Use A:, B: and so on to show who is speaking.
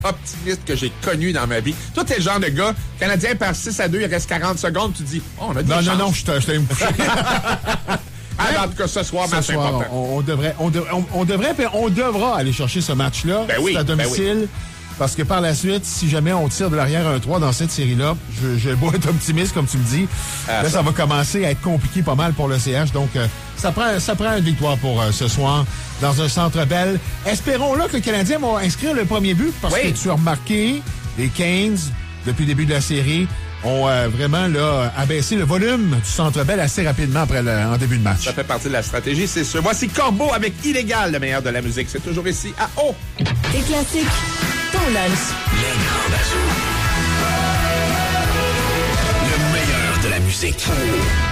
A: optimiste que j'ai connu dans ma vie. Toi, t'es le genre de gars, Canadien par 6-2, il reste 40 secondes, tu dis, oh, on a des chances.
B: Non, je t'allais me coucher.
A: En tout cas, ce soir, match important.
B: On devra aller chercher ce match-là.
A: Ben oui,
B: c'est à domicile.
A: ben oui.
B: Parce que par la suite, si jamais on tire de l'arrière 1-3 dans cette série-là, je vais beau être optimiste, comme tu me dis. Là, ça va commencer à être compliqué pas mal pour le CH. Donc, ça prend une victoire pour ce soir dans un Centre Bell. Espérons là que le Canadien va inscrire le premier but parce que tu as remarqué, les Canes, depuis le début de la série, ont vraiment là abaissé le volume du Centre Bell assez rapidement en début de match.
A: Ça fait partie de la stratégie, c'est sûr. Voici Corbeau avec Illégal, le meilleur de la musique. C'est toujours ici à O.
C: Des classiques, ton lunch.
D: Les grands azous. Le meilleur de la musique.